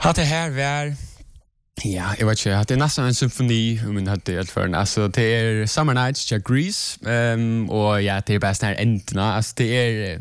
Hade här var ja, jag vet inte, det är nästan en symfoni men hade helt för alltså det är Summer Nights Jack Grease och ja, det är bäst här ändna alltså det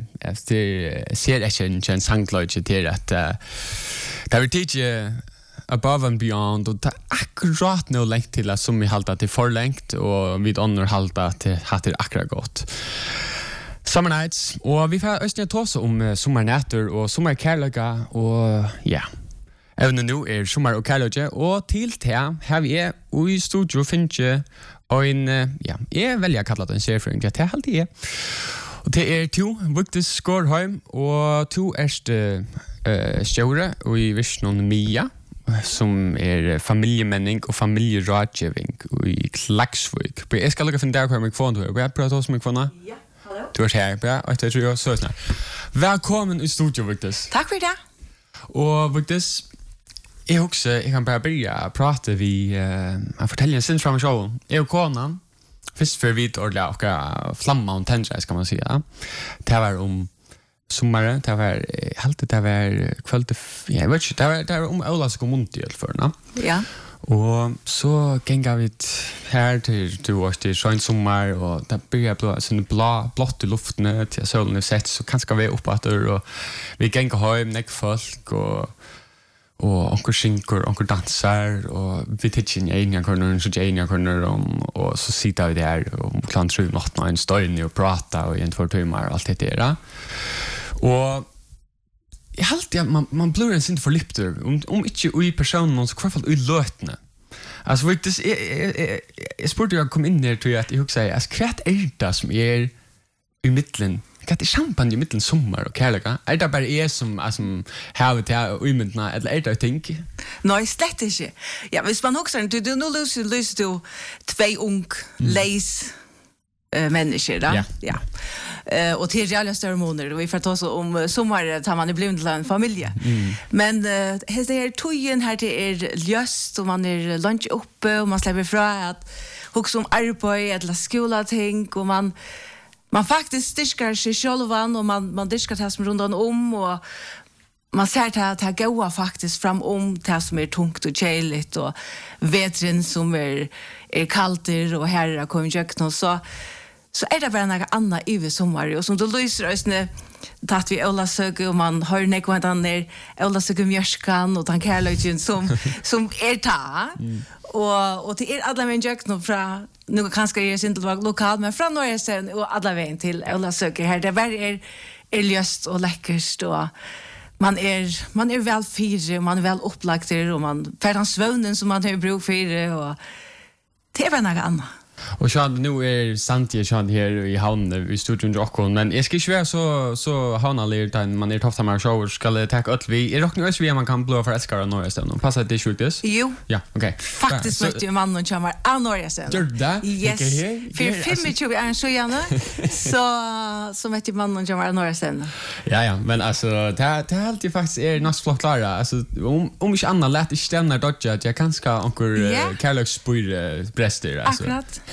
ser inte en sånglöjt till att det vill teach above and beyond och det akkurat nu längt till att som vi halta till förlängt och vid andra halta till hade akkurat gott. Summer Nights och vi får östnya tåsa om sommarnätter och sommarkärleka och ja. Även nu sommar och kärleka och till det här vi är i studio finns och en ja, är välja kallat en serfring det är alltid är. Och det är två Victor Skorheim och två erste stora och i visionen Mia som familjemänning och familjerådgivning i Klagsvik. Jag ska lukka finna där på mikrofon då. Jag pratar hos mikrofonen. Ja, hallå. Du är här, bra. Och jag tror jag så snart. Välkommen i studio, Victor. Tack för det. Och Victor, jag kan bara börja prata att fortälja en syns fram och show. Jag och konan, först för vid ordentligt och flamma och tända, ska man säga. Det var om sommaren, det var alltid det var kvällte, jag vet inte, det var om Olas kommunti för Ja. Och så gänga vi här till skön sommar och det börjar bli sån blått i luften till solen sett så kanske vi uppåt och vi gänga hem näck folk och onkel skinker, onkel dansar och vi tittar in i ena corner så Jane corner och så sitter vi där och kan tro något en stund och prata och en 2 timmar och allt det där. Och jag alltid man blir en synd för lipter om inte i personen så kvar fall i lötne. Alltså vilket jag spurte jag kom in där till att jag säger att kvart det som är i mitten. Kan champagne i mitten sommar och kärleka? Det bara som har det här i mitten eller det tänk? Nej, slett inte. Ja, hvis man också du nu löser du 2 ung leis människor då. Ja. Och till alla större månader och vi får ta så om sommar tar man blivit till en familj. Men det är tojen här det är löst och man är lunch uppe och man släpper fra att också om arbete eller skola tänk och man faktiskt styrkar sig självan och man diskar det som rundan om och man ser att det går faktiskt fram om det som är tungt och kärligt och vetren som är kallt och här kommer jökna så är det bara något annat i sommar och som du lyser ösne att vi alla söker och man hör något vad han är alla söker mjörskan och han kärleken som ta och till alla män jökna från nu kanske är inte lokalt men från norra sen och alla vägen till alla söker här det är löst och läckert och man är väl fyra man är väl upplagt och man färdan svönen som man har bruk för och det är något annat. Och så nu Santi här i havnen i studion Rockon men jag ska inte vara så havnalig där man tofta med show ska det ta öll vi är rockn vi man kan blå för Eskara norra sen passar det sjukt Jo. Ja, okej. Faktiskt vet du mannen kommer av norra sen. Gör det? Yes. För 25 är så gärna så vet du mannen kommer av norra sen. Ja, men alltså det är alltid faktiskt nästan flott klara alltså om inte annat lätt inte stämma dodge att jag kanske onkel kärleksspyr bröster alltså. Akkurat.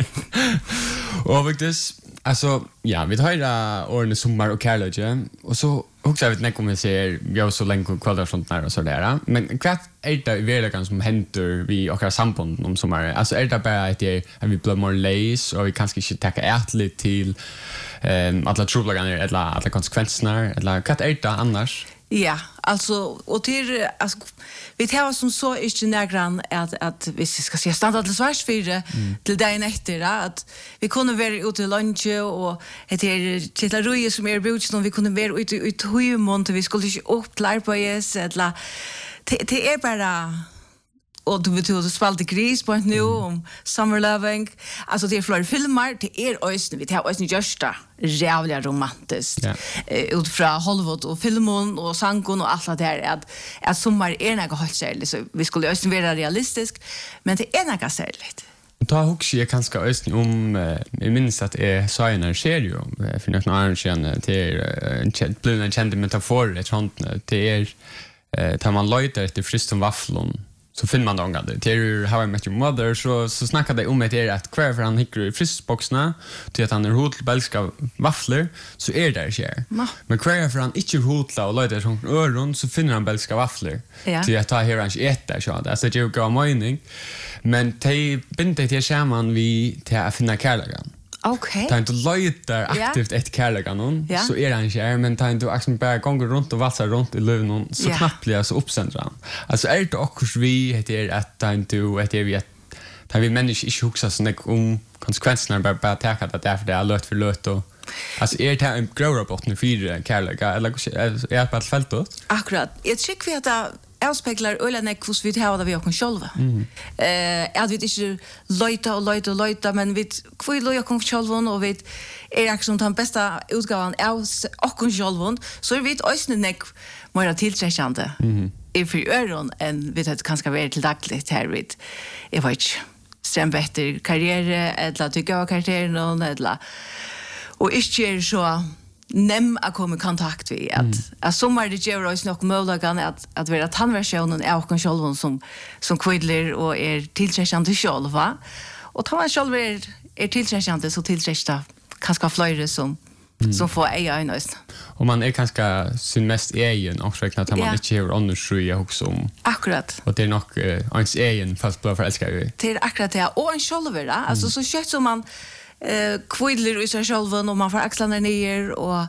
Och faktiskt alltså ja vi har årene sommar och kärleka och så också vet inte om vi ser vi har så länge kvällar sånt där och så där men kvart är det verkligen som händer vi och samband om sommar alltså är det bara att vi blir more lazy och vi kanske inte ta ärligt till alla trouble eller alla konsekvenserna eller kvart är det annars. Ja, alltså och till alltså vi tar som så inte nägran att vi ska se standard till svars för till dagen efter att vi kunde vara ute i lunch och det är till roje som är brukt som vi kunde vara ute i huvud vi skulle inte upp klar på es eller det är bara och du vet du spalt gris på nu om summer loving alltså det är fler filmer det är ösn vi tar ösn justa jävla romantiskt utifrån Hollywood och filmen och sankon och allt det där att sommar är något helt särskilt så vi skulle ösn vara realistisk men det är något särskilt. Ta också jag kanske ösn om I minns att så en serie för något annat sen till en känd metafor ett sånt det är tar man löjter efter frist som vafflon så finner man det det. Till How I Met Your Mother så snackar det om det att kvar för han hickar i frysboxarna till att han hotbälska vafflor så det sker. Men kvar för han inte hotla och lägger sån öron så finner han bälska vafflor. Till att ta här han äter så där så det är ju mening. Men det binder till skärman vi till att finna kärleken. Okay. Tar inte löjtar aktivt ett kärlekan så han kär men tar inte liksom bara gånger runt och vassar runt i löven så knappt blir så uppsändrar han. Alltså det också vi heter att tar inte vi att tar vi människor inte huxa så mycket om konsekvenserna bara ta att därför det är löt för löt och alltså det en grow up åt 4 kärleka eller är på ett fält då. Akkurat. Jag tycker vi att avspeglar ölen hos vi har det vi och själva. Att vi inte löjta men vi kvui loja kom själva och vi som den bästa utgåvan av och själva så vi ösnen nek mer tillträckande. I för öron än vi det kanske vara till dagligt här vid. Jag vet inte. Sen bättre karriär eller tycka av karriären eller och inte så nem att komma i kontakt med att sommar det ger oss nog möjligheten att vara tandversionen av och själva som kvidler och tillträckande själva och ta man själv tillträckande så tillträckta kanske flöjre som får en öst. Och man kanske sin mest egen också att man inte har undersöka också om. Akkurat. Och det är nog ens egen fast bara förälskar vi. Det är akkurat det och en själv alltså så kött som man kvidler i sig själv och man får axlarna ner och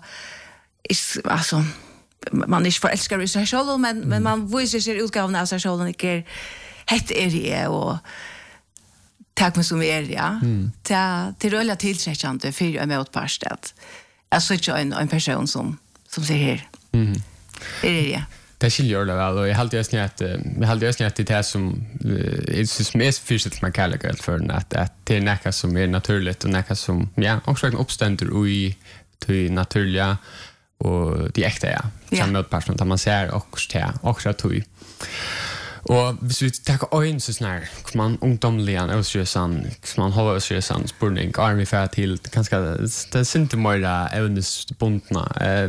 alltså man är inte förälskar i sig själv men man visar sig utgåvan av sig själv och inte hett det och tack med som ja. Det är relativt tillträckande för en motpart att alltså inte en person som ser här. Det. Det skiljer det väl och jag hade just att det är som är mest fysiskt man kallar det för att det är något som är naturligt och något som också en uppständer i till naturliga och det äkta som motparten där man ser också tog. Och hvis vi tar ögon så snär man ungdomligen ösjösan man har ösjösan spurning army för till ganska det är inte mer ävnesbundna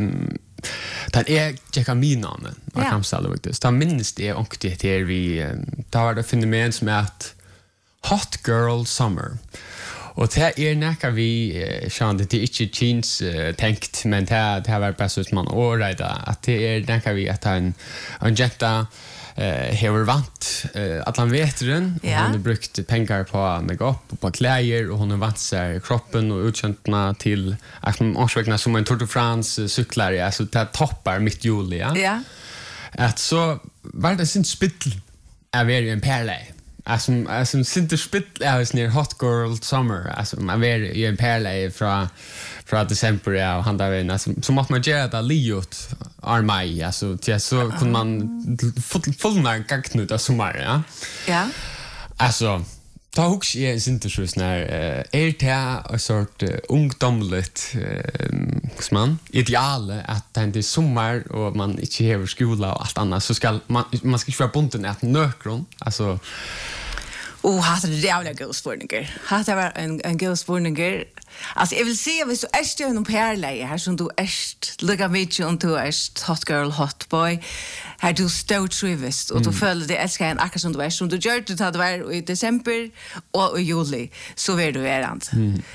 det är checka mina men jag kan säga det så minst det och det är vi tar det fenomen som är att hot girl summer och det är näka vi sjön det är inte jeans tänkt men det har varit bäst ut man årida att det är näka vi att en jetta hever vant att han vet den hon har brukt pengar på makeup och på kläder och hon har vant sig kroppen och utkäntna till att man också som en Tour de France cyklare alltså det toppar mitt juli att så var det sin spittel är väl en perle alltså sin spittel är ner hot girl summer alltså man är i en perle från december och han där inne så måste man göra det liot armai alltså till så kan man fullna gagnut av sommar ja alltså ta hooks är inte så när det en sort ungdomligt man ideal att det är sommar och man inte har skola och allt annat så ska man ska vara bunden att nökron alltså hade det jävla god spurningar. Hade var en god spurningar. Alltså jag vill se hvis du är en perle här som du är lugga mycket och du är hot girl hot boy. Här du står trivest och du följer det älskar en akkurat som du är som du gör det hade var i december och i juli så är du erant.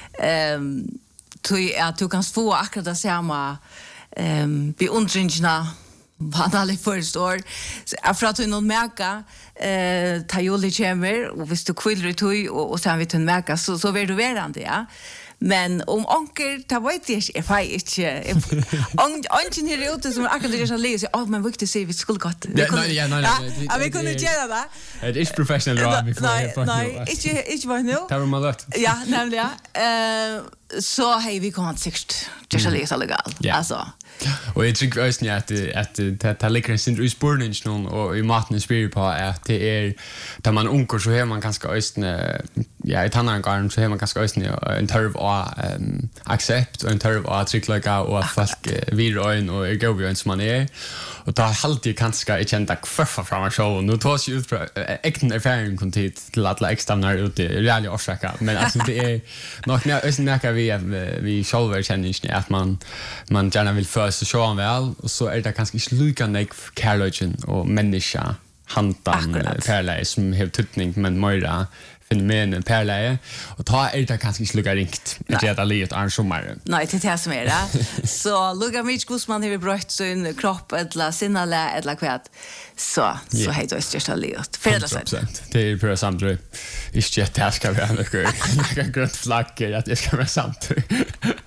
Att du kan få akkurat det samma beundringarna vad alla förstår för att du någon märka ta juli kommer och visst du kvillrar ut och sen vet du märka så vill du verande men om onkel ta vet jag inte onkel här ute som akkurat det som läser men viktigt se vi skulle gott nej vi kunde göra det det är professional rad nej inte var nu det var mal lätt ja nämligen så hej vi kan säkert det är så legal alltså och jag tycker också att det ligger en syndrom i spårningen någon och i maten spyr på att det är där man unkor så har man ganska östne i tannangarn så har man ganska östne en törv och accept och en törv och trycklöka och folk viröjn och är gåvjön som man är och då har alltid ganska ett kända kvöffa fram av showen nu tar sig ut för äkten erfaring kontit till alla externar ute i reella orsaka men alltså det är något när östnäka vi själva känner att man gärna vill så sjön väl och så är det kanske inte lika nek kärleken och människa hantan perleie som har tydning, men mera fenomenet perleie. Og ta det kanskje ikke lukka ringt. Det er livet av en sommer. Nei, det det som det. Så lukka mye hvordan har brøtt sin kropp, eller sinnele, eller kvært. Så hei du størst av livet. 100%. Det prøver samtidig. Ikke at jeg skal være noe grønt flakker, at jeg skal være samtidig.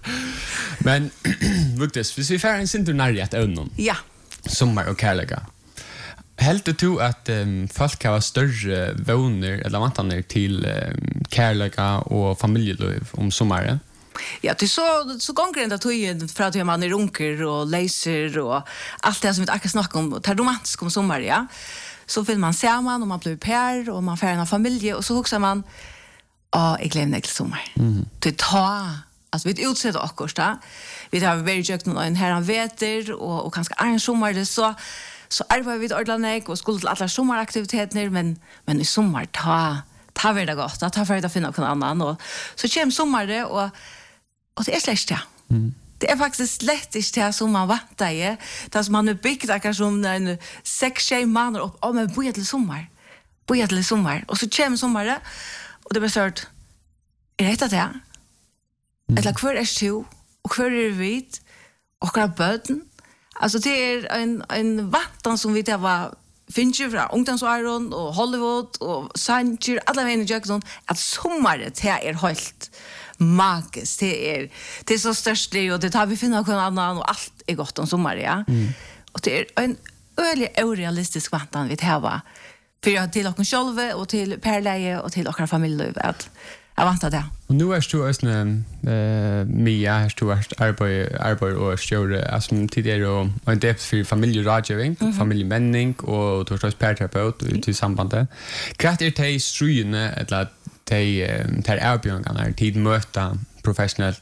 Men, Vugdes, hvis vi får en sinter nærlig et øvnen. Ja. Sommar og kærlega. Helt du at folk har større våner eller vantaner til kærlega og familieliv om sommaren? Ja, det så gånger enda tøyen fra at man runker og leser og allt det som vi akkurat snakker om, det romantisk om sommar, ja. Så vill man se man och man blir pär och man får en familj och så huxar man jag glömde till sommar. Det alltså vi utsätter akkurat då. Vi har väldigt jökt någon här han veter och kanske en sommar det så arbetar vi ordentligt och skulle till alla sommaraktiviteter men i sommar ta väl det gott att ta för att finna någon annan och så kommer sommar och det är släkt ja. Det är faktiskt lätt inte som man väntar i. Det som man har byggt kanske som en 6-7 månader upp men börja till sommar. Och så kommer sommaren och det blir sört. Är det det? Eller kvar är det och kvar är det vit och kvar böden. Alltså det är en väntan som vi det var finns ju från ungdomsåren och Hollywood och Sanger alla vägen i Jackson att sommaren det är helt magiskt. Det är så störst och det tar vi finna någon annan och allt är gott om sommar, ja. Och det är en ölig orealistisk väntan vi har för till oss själva och till perleie och till våra familjer att jag väntar det. Och nu är du också Mia, har du varit arbete och stjärna alltså tidigare och en depth för familjerådgivning, familjemänning och du har också parterapeut till sambandet. Kvart är det strujne eller tar erbjudningarna tid möta professionellt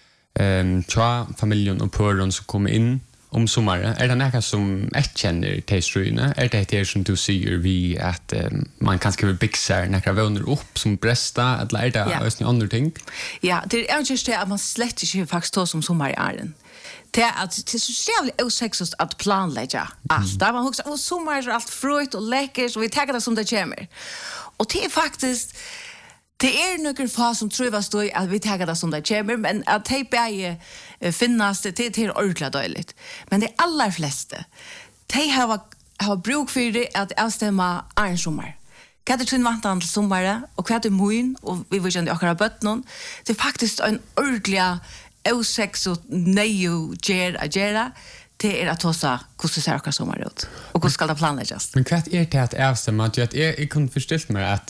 tja familjen och pören som kommer in om sommaren. Är det något som ett känner till strujne? Är det som du säger vi att man kan skriva bixar när det vånar upp som brästa eller är det också andra ting? Ja, det är just det att man slätt inte faktiskt ta som sommar i åren. Det är så jävligt osexigt att planlägga allt. Där man också sommar är allt frukt och läcker så vi tar det som det kommer. Och det är faktiskt det är några få som trivas då att vi tar det som det kommer, men att det bäge finnas det till ordentligt dåligt. Men det allra flesta, de har bruk för det att avstämma en sommar. Vad är det vantan till sommaren och vad är moin och vi vill känna akkurat bötnon. Det är faktiskt en ordentlig osex och nejo gera. Det är att tossa hur ser akkurat sommar ut och hur ska det planläggas. Men vad är det att avstämma? Att jag kunde förställt mig att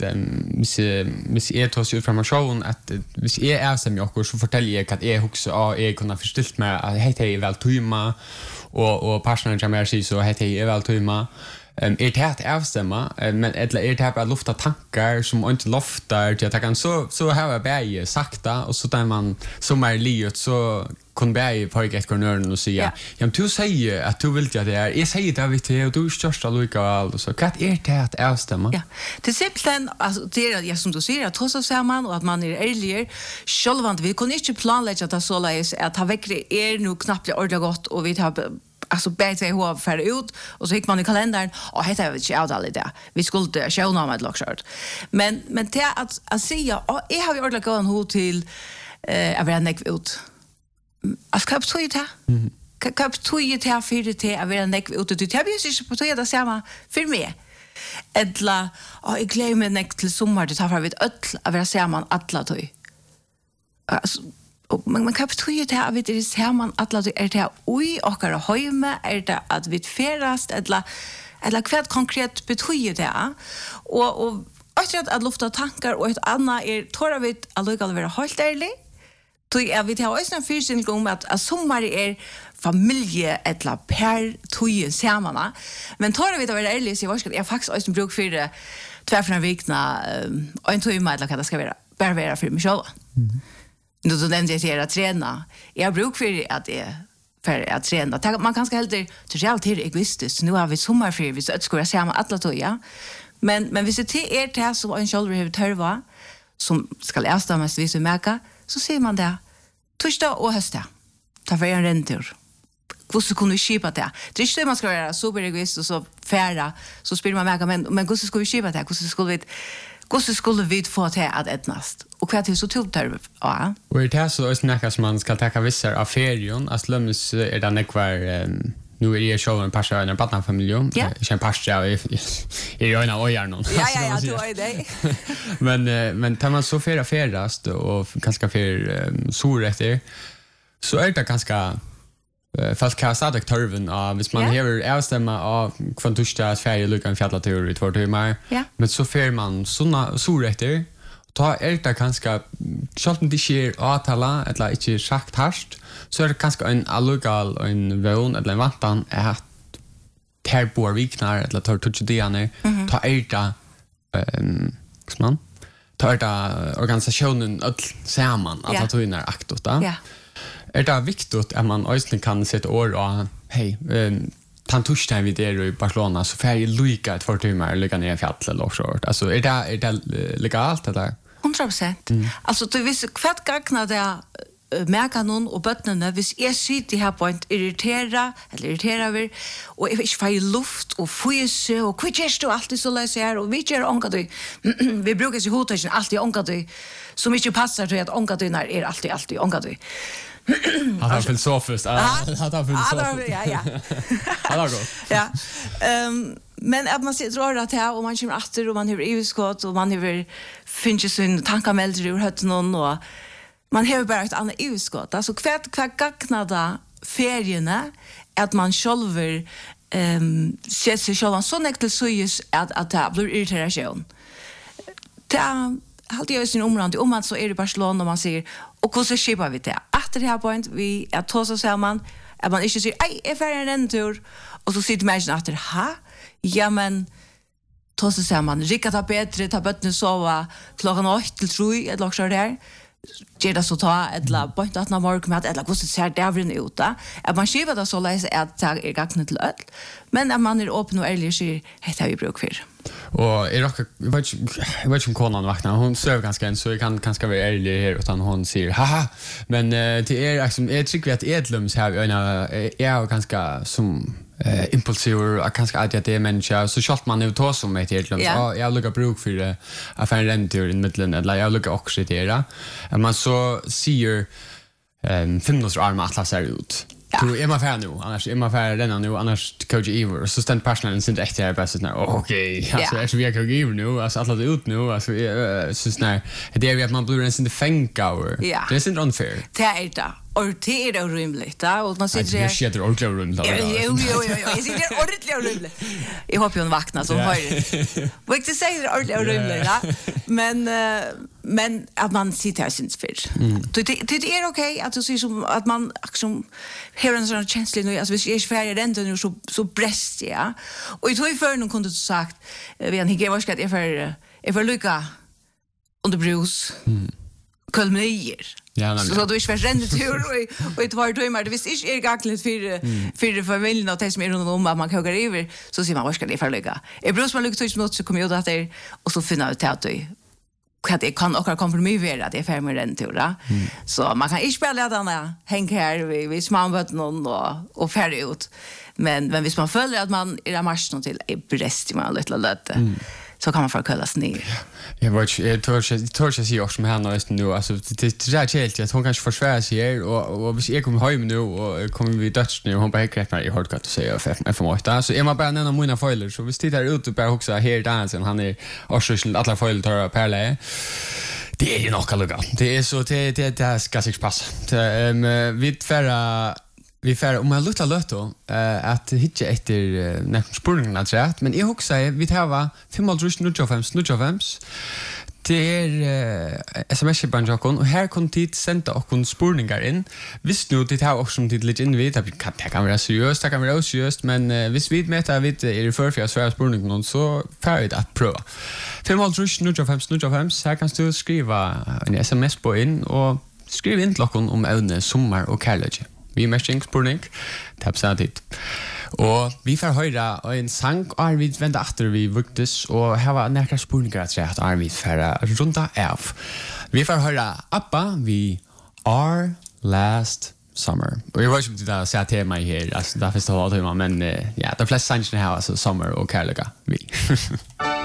hvis jag tar sig ut från showen att hvis jag avstämmer och så fortäller jag att jag också jag kunde förställt mig att det är väl tuma och personen som jag säger så det är väl tuma. Det att avstämma men eller är det att lufta tankar som inte luftar till att jag kan så har jag bäge sakta och så där man sommarlivet så kan bäge på ett kornören och säga ja du säger att du vill att det är jag säger det vet jag och du är största lika och så vad är det att avstämma? Ja, det simpelt alltså det är som du säger att trots så man och att man är ärlig självant vi kan inte planlägga det så läs att ha väck är nu knappt ordentligt gott och vi har alltså bättre hur för ut och så gick man i kalendern och heter jag inte out alla det. Vi skulle show namn med lockshort. Men det att säga jag har ju ordentligt gå en hot till jag vill näck ut. Alltså kan jag ta? Kan jag ta för det jag vill näck ut det jag blir så på det samma för mig. Edla jag glömmer näck till sommar det tar för vid öll att vara samman alla tog. Alltså man kan betyda det att vi det ser man att det är det oj och kan höjma är det att vi färdast eller kvart konkret betyder det och att lufta tankar och ett annat är tror vi att lugga vara helt ärlig då är vi har också en föreställning om att sommar är familje eller per tog samman men tror vi att vara ärlig så vad jag faktiskt också bruk för det två för en vecka en tog med eller vad det ska vara bara vara för mig själv. Du nämnde jag att träna. Jag brukar för att träna. Man kan helt till helt egoistiskt. Nu har vi sommarfri, vi ska se med alla toja. Men hvis det är det som en själv har törva som ska avstammas vis och märka, så ser man det. Torsdag och hösta. Ta för en rentur. Hur så kunde vi skipa det? Det är inte man ska vara super egoist och så färra så spelar man mega men hur ska vi skiva det? Hur skulle vi få det att ätnast? Och vad är så tog där? Ja. Och det är så snacka som man ska ta vissa av ferien. Alltså lömmes är det nekvar nu är det show en pastor i en barnfamilj. Jag känner pastor i öarna och hjärnan. Ja, du är det. Men tar man så ferast och ganska för sorrätter så är det ganska fast kastat törven av hvis man hever avstämma av kvantustas färje lukan fjällatur i 2 timmar. Men så fer man såna sorrätter ta det ganska själv det sker avtala eller inte sagt harst så är det ganska en allugal en vån eller en vantan att terbor viknar eller tar touchdianer ta det man tar det organisationen all samman att ta in aktot då. Är det viktigt att man också kan sätta år och hej tantushta vid det i Barcelona så färg lika ett 2 timmar ligga ner i fjället eller så. Alltså är det legalt eller 100%. Alltså du visst kvart gagna det märka någon och bötnarna hvis jag sitter här på ett irriterar vi och jag får luft och fyse och kvitchest och allt så läser här och vi gör ångad vi brukar sig hotagen alltid ångad som inte passar till att ångad är alltid ångad. Han har filosofiskt. Ja. Ja. Men att man sitter att här och man kommer efter och man har överskott och man har finns sin tankamelder ur hött någon och man har bara ett annat överskott. Alltså kvart gagnade ferierna att man själver ser sig själv så näkt till så att det blir irritation. Det halt jag sin område om man så är det Barcelona och man säger och hur så skipar vi det efter det här point vi är två så ser man att man inte säger nej är färre en tur och så sitter man efter ja men två så ser man rika ta bättre ta bättre sova klockan 8 till 3 eller också där ger det så ta eller point att när morgon med eller hur så ser det även ut där att man skipar det så läsa att ta är gagnet till öl men att man är öppen och ärlig så heter vi bruk för. Och jag vet inte om konan vaknar. Hon söver ganska en så jag kan ganska vara ärlig här utan hon säger haha. Men det är liksom jag tycker att Edlums här är ganska som impulsiv och ganska att det är människa så schalt man ju ta som med Edlums. Ja, jag lukar bruk för det affär rentur i mitten eller jag lukar också det där. Man så ser finnos arm atlas ser ut. Du är man fan nu annars är man fan redan nu annars coach Iver så ständ personalen sin rätt här bäst nu okej alltså är vi coach Iver nu alltså alla ut nu alltså så snär det är att man blir en sin fängkauer det är inte unfair det är det och det är orimligt och man sitter där jag är ordentligt orimligt jo jag sitter ordentligt orimligt jag hoppas hon vaknar så hör det vad jag säger är ordentligt orimligt men att man sitter här syns för det är okej att du ser som att man som har en sån känsla nu alltså hvis jag är färdig den nu så bräst jag och i tog för någon kunde du sagt vi han gick vad ska det för lycka under brus kulminier så du är förrändet tur och ett var timmar det visst är gagligt för familjen och det som är runt om att man kan gå över så ser man vad ska det för lycka är brus man lyckas inte så kommer ju att det och så finna ut att att det kan också kompromissera det är färre med den tur så man kan inte spela den häng här vi småböt någon och färre ut men hvis man följer att man är marschen till är brest man lite lätt så kan man få kallas ner. Jag vet jag törs sig också med henne nu alltså det är helt att hon kanske försvär sig här och hvis jag kommer hem nu och kommer vi Dutch nu hon bara kräftar i hårt att säga för mig så är man bara en av mina filer så vi tittar ut och bara också här dansen han är också alla filer tar perle det är ju nog alldeles. Det är så det ska sig passa. Vi får om jag luktar lött då att hitta efter nästa spårningen att säga men jag också vi tar va 5.05 det är SMS-banjakon och här kom tid sända och spårningar in. Visst nu det har också som tid lite in vid det kan vara seriöst, det kan vara oseriöst men visst vi mäter vid är det för att svära spårningen så färdigt att pröva. 5.05 så här kan du skriva en SMS på in och skriv in till oss om ämne sommar och kärlek. Vi mäster spårning tapsa dit. Och vi får höra en sang och vi vända efter vi vuktes och här var några spårningar att säga att vi får runda av. Vi får höra Appa vi Our Last Summer. Och jag vet inte om det där säger till mig här. Alltså, därför står det men ja, de flesta sannsynliga har alltså Summer och Kärleka. Vi.